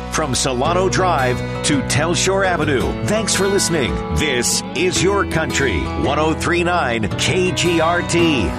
From Solano Drive to Telshore Avenue. Thanks for listening. This is Your Country, 103.9 KGRT.